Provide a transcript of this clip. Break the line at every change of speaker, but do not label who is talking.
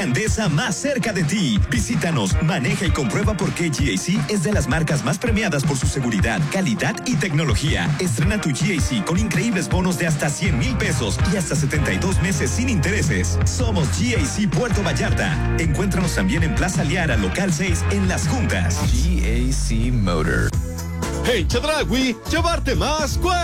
Grandeza más cerca de ti. Visítanos, maneja y comprueba por qué GAC es de las marcas más premiadas por su seguridad, calidad y tecnología. Estrena tu GAC con increíbles bonos de hasta 100,000 pesos y hasta 72 meses sin intereses. Somos GAC Puerto Vallarta. Encuéntranos también en Plaza Liara, local 6, en Las Juntas.
GAC Motor.
En Chedraui, llevarte más cuesta.